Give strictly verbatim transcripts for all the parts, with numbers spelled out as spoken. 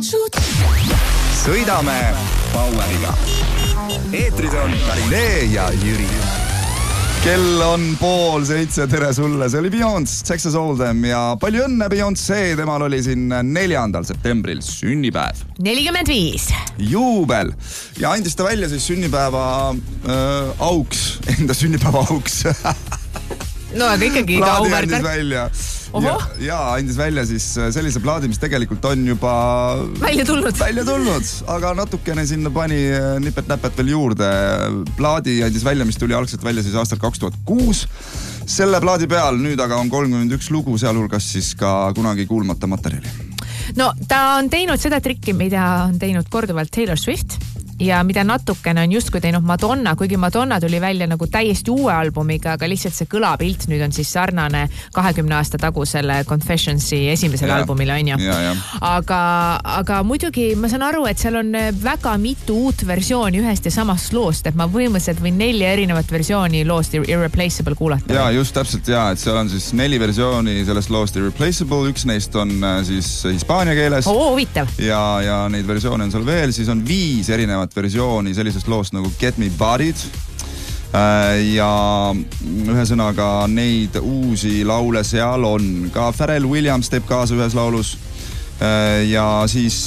Sõidame Poweriga. Eetris on Karinee ja Jüri. Kell on pool seitse, tere sulle, see oli Beyoncé, Texas Hold'em ja palju õnne Beyoncé, temal oli siin neljandal septembril sünnipäev. nelikümmend viis. Juubel ja andis ta välja siis sünnipäeva äh, auks, enda sünnipäeva auks. No aga ikkagi plaadi andis välja. Ja, ja andis välja siis sellise plaadi, mis tegelikult on juba välja tulnud, välja tulnud aga natukene sinna pani nipet-näpet veel juurde. Plaadi andis välja, mis tuli algselt välja siis aastal kaks tuhat kuus. Selle plaadi peal nüüd aga on kolmkümmend üks lugu, sealhulgas siis ka kunagi kuulmata materjali. No ta on teinud seda trikki, mida on teinud korduvalt Taylor Swift ja mida natukene on justkui teinud Madonna, kuigi Madonna tuli välja nagu täiesti uue albumiga, aga lihtsalt see kõlapilt nüüd on siis sarnane kahekümne aasta tagusele Confessionsi esimesele ja, albumile, on ju. Ja, ja. Aga, aga muidugi ma saan aru, et seal on väga mitu uut versiooni ühest ja samast loost, et ma võimõsed võin nelja erinevat versiooni loost Irreplaceable kuulata. Ja just täpselt ja, et seal on siis neli versiooni sellest loost Irreplaceable, üks neist on siis hispaania keeles. Oo, huvitav. Ja, ja neid versioone on seal veel, siis on viis erinevat versiooni sellisest loost nagu Get Me Bodied ja ühesõnaga neid uusi laule seal on. Ka Pharrell Williams teeb kaasa ühes laulus ja siis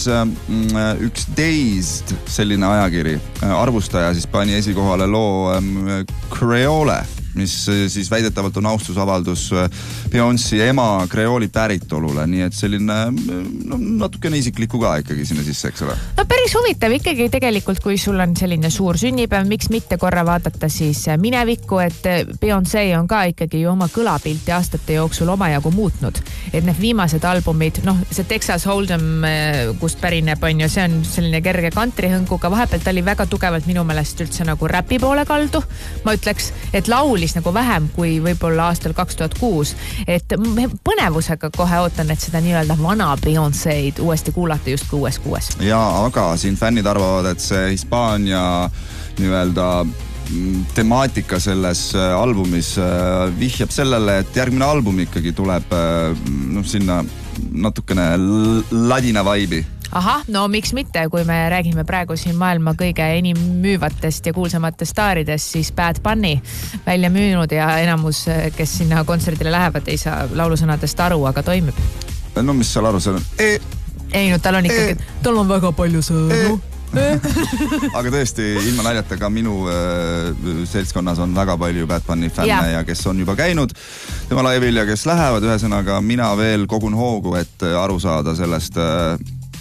üks Dazed, selline ajakiri, arvustaja siis pani esikohale loo Creole, mis siis väidetavalt on austusavaldus Beyoncé ema kreooli päritolule, nii et selline no, natukene isiklikku ka ikkagi sinna sisse, eks ole. No päris huvitav ikkagi tegelikult, kui sul on selline suur sünnipäev, miks mitte korra vaadata siis minevikku, et Beyoncé on ka ikkagi ju oma kõlapilti aastate jooksul omajagu muutnud. Et need viimased albumid, noh see Texas Hold'em, kust pärineb on ju, see on selline kerge countryhõnguga, vahepeal ta oli väga tugevalt minu meelest üldse nagu räpi poole kaldu. Ma ütleks, et laul nagu vähem kui võib-olla aastal kaks tuhat kuus, et põnevusega kohe ootan, et seda nii-öelda vana Beyoncé'd uuesti kuulata just uues kuues. Ja, aga siin fännid arvavad, et see Hispaania nii-öelda temaatika selles albumis vihjab sellele, et järgmine album ikkagi tuleb no, sinna natukene ladina vaibi. Aha, no miks mitte, kui me räägime praegu siin maailma kõige enim müüvatest ja kuulsamatest staaridest, siis Bad Bunny välja müünud ja enamus, kes sinna kontserdile lähevad, ei saa laulusõnadest aru, aga toimib. No mis seal aru, seal on e, ei, no tal on ikkagi, e, tal on väga palju sõnu e. Aga tõesti, ilma naljata ka minu äh, seltskonnas on väga palju Bad Bunny fänne ja. ja kes on juba käinud tema laivil ja kes lähevad, ühesõnaga mina veel kogun hoogu, et aru saada sellest äh,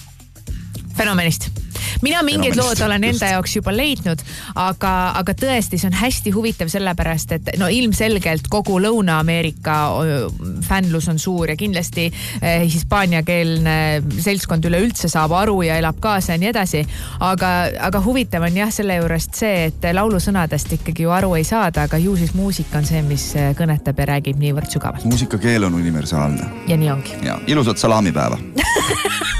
fenomenist. Mina mingid lood olen enda jaoks juba leidnud, aga, aga tõesti see on hästi huvitav sellepärast, et no ilmselgelt kogu Lõuna-Ameerika fännlus on suur ja kindlasti eh, hispaaniakeelne seltskond üleüldse saab aru ja elab kaasa ja nii edasi. Aga, aga huvitav on jah selle juurest see, et laulusõnadest ikkagi ju aru ei saada, aga ju siis muusika on see, mis kõnetab ja räägib niivõrd sügavalt. Muusikakeel on universaalne. Ja nii ongi. Ja ilusat salamipäeva.